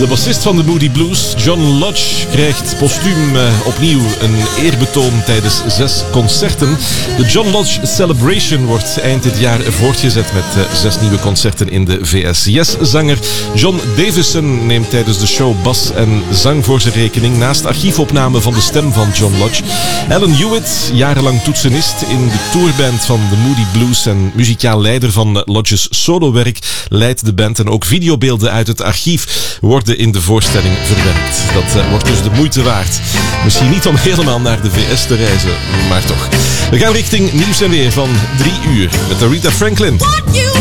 De bassist van de Moody Blues, John Lodge, krijgt postuum opnieuw een eerbetoon tijdens 6 concerten. De John Lodge Celebration wordt eind dit jaar voortgezet met 6 nieuwe concerten in de VS. Yes-zanger John Davison neemt tijdens de show bas en zang voor zijn rekening, naast archiefopnamen van de stem van John Lodge. Alan Hewitt, jarenlang toetsenist in de tourband van de Moody Blues en muzikaal leider van Lodge's solowerk, leidt de band en ook videobeelden uit het archief worden in de voorstelling verwerkt. Dat wordt dus de moeite waard. Misschien niet om helemaal naar de VS te reizen, maar toch. We gaan richting nieuws en weer van 3 uur met Aretha Franklin.